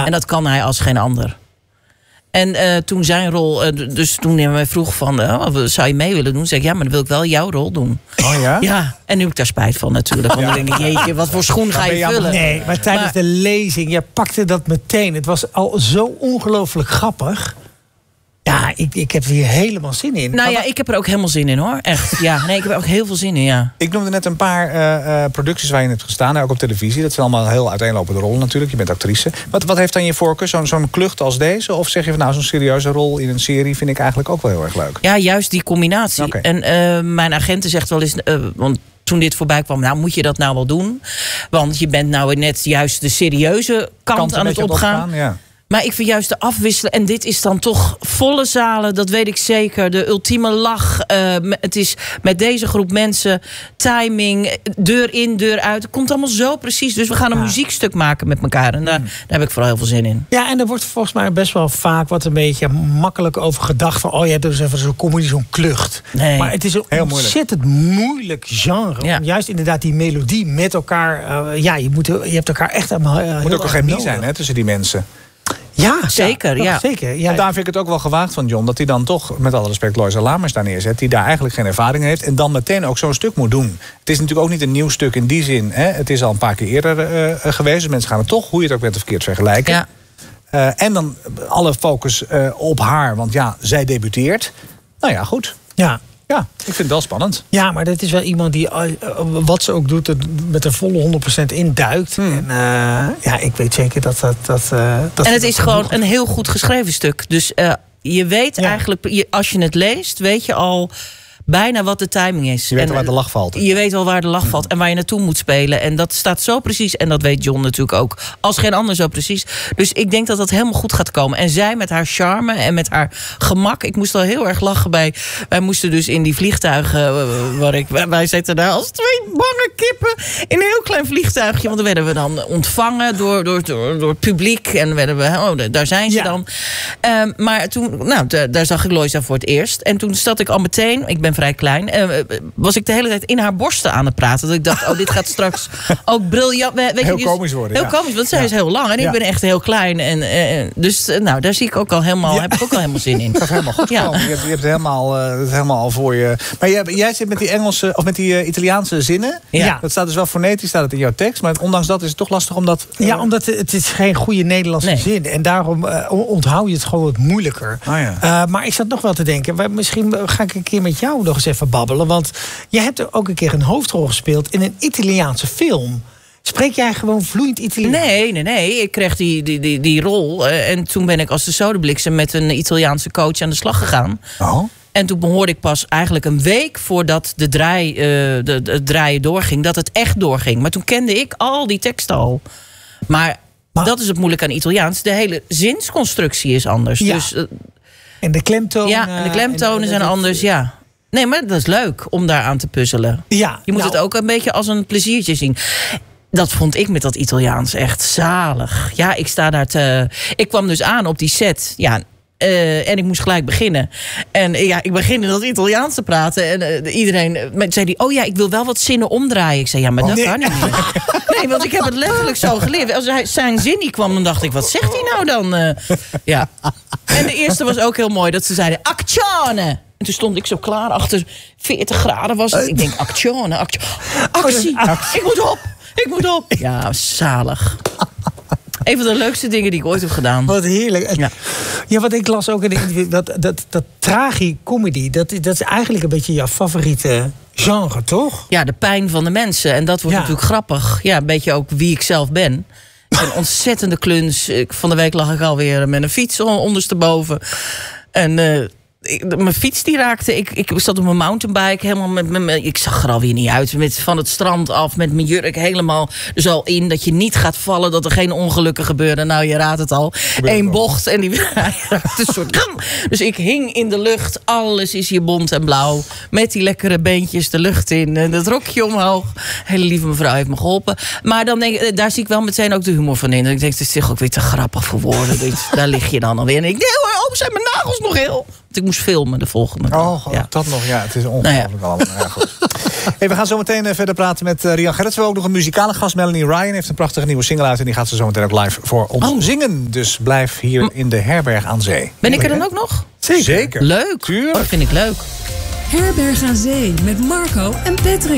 En dat kan hij als geen ander. En toen zijn rol, dus toen hij mij vroeg van, zou je mee willen doen? Zeg ik, ja, maar dan wil ik wel jouw rol doen. Oh ja? Ja, en nu heb ik daar spijt van natuurlijk. Want dan denk ik, jeetje, wat voor schoen ga je vullen? Nee, maar tijdens de lezing, je pakte dat meteen. Het was al zo ongelooflijk grappig. Ja, ik heb er hier helemaal zin in. Nou ja, ik heb er ook helemaal zin in, hoor. Echt, ja. Nee, ik heb er ook heel veel zin in, ja. Ik noemde net een paar producties waar je hebt gestaan, ook op televisie. Dat zijn allemaal heel uiteenlopende rollen natuurlijk. Je bent actrice. Wat heeft dan je voorkeur? Zo'n klucht als deze? Of zeg je van, nou, zo'n serieuze rol in een serie vind ik eigenlijk ook wel heel erg leuk? Ja, juist die combinatie. Okay. En mijn agenten zegt wel eens, want toen dit voorbij kwam, nou, moet je dat nou wel doen? Want je bent nou net juist de serieuze kant aan het opgaan. Ja. Maar ik vind juist de afwisselen, en dit is dan toch volle zalen, dat weet ik zeker. De ultieme lach. Het is met deze groep mensen, timing, deur in, deur uit. Het komt allemaal zo precies. Dus we gaan een muziekstuk maken met elkaar. En daar heb ik vooral heel veel zin in. Ja, en er wordt volgens mij best wel vaak wat een beetje makkelijk over gedacht. Van, je hebt dus even zo'n comedy, zo'n klucht. Nee. Maar het is een heel ontzettend moeilijk genre. Ja. Om juist inderdaad die melodie met elkaar. Je hebt elkaar echt helemaal. Het moet ook een chemie zijn, hè, tussen die mensen. Ja, zeker. Ja. Zeker. Ja. En daar vind ik het ook wel gewaagd van John, dat hij dan toch, met alle respect, Loisa Lamers daar neerzet, die daar eigenlijk geen ervaring heeft en dan meteen ook zo'n stuk moet doen. Het is natuurlijk ook niet een nieuw stuk in die zin. Hè? Het is al een paar keer eerder geweest. Dus mensen gaan het toch, hoe je het ook bent of verkeerd, vergelijken. Ja. En dan alle focus op haar, want ja, zij debuteert. Nou ja, goed. Ja. Ja, ik vind het wel spannend. Ja, maar dat is wel iemand die, wat ze ook doet, het met een volle 100% induikt. En ik weet zeker dat en het is gewoon een heel goed geschreven stuk. Dus je weet eigenlijk, als je het leest, weet je al bijna wat de timing is. Je weet al waar de lach valt. Je weet al waar de lach valt en waar je naartoe moet spelen. En dat staat zo precies. En dat weet John natuurlijk ook. Als geen ander zo precies. Dus ik denk dat dat helemaal goed gaat komen. En zij met haar charme en met haar gemak. Ik moest al heel erg lachen bij. Wij moesten dus in die vliegtuigen. Wij zitten daar als twee bange kippen. In een heel klein vliegtuigje. Want dan werden we dan ontvangen door het publiek. En werden we, daar zijn ze dan. Maar toen, daar zag ik Loisa voor het eerst. En toen zat ik al meteen. Ik ben vrij klein. Was ik de hele tijd in haar borsten aan het praten. Dat ik dacht, dit gaat straks ook briljant. Heel komisch worden. Heel komisch, want zij is heel lang. En ik ben echt heel klein. En dus daar zie ik ook al helemaal, heb ik ook al helemaal zin in. Dat is helemaal goed. Ja. Je hebt het helemaal al voor je. Maar jij zit met die Engelse of met die Italiaanse zinnen. Ja. Dat staat dus wel fonetisch, staat het in jouw tekst. Maar ondanks dat is het toch lastig omdat. Ja, omdat het is geen goede Nederlandse zin. En daarom onthoud je het gewoon wat moeilijker. Maar ik zat nog wel te denken. Misschien ga ik een keer met jou nog eens even babbelen. Want jij hebt er ook een keer een hoofdrol gespeeld in een Italiaanse film. Spreek jij gewoon vloeiend Italiaans? Nee. Ik kreeg die rol. En toen ben ik als de sodabliksem met een Italiaanse coach aan de slag gegaan. Oh. En toen hoorde ik pas eigenlijk een week voordat de draaien doorging, dat het echt doorging. Maar toen kende ik al die teksten al. Maar dat is het moeilijke aan Italiaans. De hele zinsconstructie is anders. Ja. Dus, en de klemtonen. Ja, en de klemtonen zijn anders, ja. Nee, maar dat is leuk om daaraan te puzzelen. Ja, je moet het ook een beetje als een pleziertje zien. Dat vond ik met dat Italiaans echt zalig. Ja, ik kwam dus aan op die set. Ja, en ik moest gelijk beginnen. En ik begin in dat Italiaans te praten. En iedereen zei ik wil wel wat zinnen omdraaien. Ik zei, ja, maar dat kan niet. Nee, want ik heb het letterlijk zo geleerd. Als zijn zin niet kwam, dan dacht ik, wat zegt hij nou dan? Ja. En de eerste was ook heel mooi, dat ze zeiden, actione. En toen stond ik zo klaar, achter 40 graden was het. Ik denk, actione, actie. Ik moet op. Ja, zalig. Een van de leukste dingen die ik ooit heb gedaan. Wat heerlijk. Ja, wat ik las ook in de interview, dat tragicomedy, dat is eigenlijk een beetje jouw favoriete genre, toch? Ja, de pijn van de mensen. En dat wordt natuurlijk grappig. Ja, een beetje ook wie ik zelf ben. Een ontzettende kluns. Van de week lag ik alweer met een fiets ondersteboven. En mijn fiets die raakte. Ik zat op mijn mountainbike helemaal ik zag er alweer niet uit. Van het strand af met mijn jurk helemaal zo in. Dat je niet gaat vallen, dat er geen ongelukken gebeuren. Nou, je raadt het al. Eén bocht en die raakte een soort. Dus ik hing in de lucht. Alles is hier bont en blauw. Met die lekkere beentjes de lucht in. En dat rokje omhoog. Hele lieve mevrouw heeft me geholpen. Maar dan denk ik, daar zie ik wel meteen ook de humor van in. En ik denk, het is toch ook weer te grappig voor woorden. Daar lig je dan alweer. En ik denk, zijn mijn nagels nog heel? Want ik moest filmen de volgende dag. Dat nog, ja. Het is ongelooflijk allemaal. Ja, goed. Hey, we gaan zo meteen verder praten met Rian Gerrits. We hebben ook nog een muzikale gast. Melanie Ryan heeft een prachtige nieuwe single uit. En die gaat ze zo meteen ook live voor ons zingen. Dus blijf hier in de herberg aan zee. Ben ik er dan ook nog? Zeker. Leuk. Tuurlijk. Dat vind ik leuk. Herberg aan Zee met Marco en Patrick.